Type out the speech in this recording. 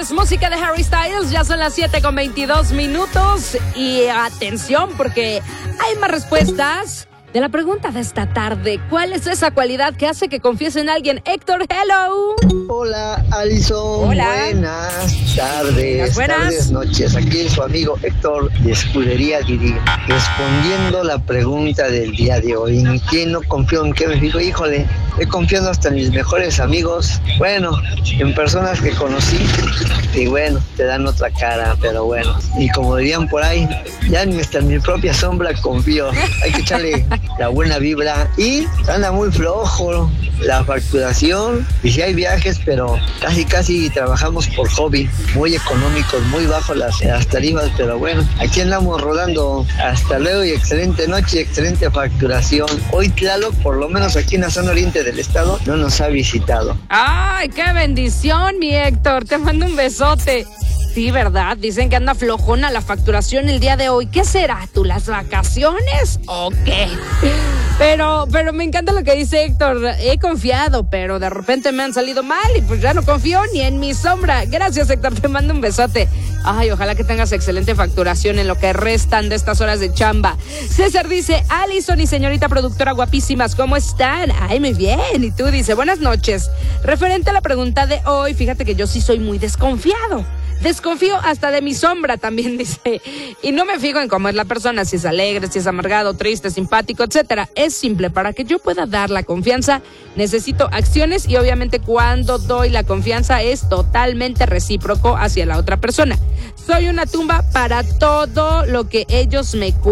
es música de Harry Styles. Ya son las 7:22. Y atención, porque hay más respuestas de la pregunta de esta tarde. ¿Cuál es esa cualidad que hace que confíes en alguien? Héctor, hello. Hola, Alison. Hola. Buenas tardes. Buenas. Tardes, noches. Aquí su amigo Héctor de Escudería Didi. Respondiendo la pregunta del día de hoy. ¿En quién no confío? ¿En qué me fijo? Híjole, he confiado hasta en mis mejores amigos. Bueno, en personas que conocí. Y bueno, te dan otra cara, pero bueno. Y como dirían por ahí, ya ni hasta en mi propia sombra confío. Hay que echarle la buena vibra. Y anda muy flojo la facturación. Y si hay viajes, pero casi trabajamos por hobby. Muy económicos, muy bajo las tarifas, pero bueno, aquí andamos rodando. Hasta luego y excelente noche, excelente facturación. Hoy Tlaloc, por lo menos aquí en la zona oriente del estado, no nos ha visitado. ¡Ay, qué bendición, mi Héctor! Te mando un besote. Sí, ¿verdad? Dicen que anda flojona la facturación el día de hoy. ¿Qué será? ¿Tú las vacaciones o qué? Pero me encanta lo que dice Héctor. He confiado, pero de repente me han salido mal y pues ya no confío ni en mi sombra. Gracias, Héctor. Te mando un besote. Ay, ojalá que tengas excelente facturación en lo que restan de estas horas de chamba. César dice, Alison y señorita productora guapísimas, ¿cómo están? Ay, muy bien. Y tú dice, buenas noches. Referente a la pregunta de hoy, fíjate que yo sí soy muy desconfiado. Desconfío hasta de mi sombra, también dice. Y no me fijo en cómo es la persona, si es alegre, si es amargado, triste, simpático, etcétera. Es simple, para que yo pueda dar la confianza, necesito acciones y obviamente cuando doy la confianza es totalmente recíproco hacia la otra persona. Soy una tumba para todo lo que ellos me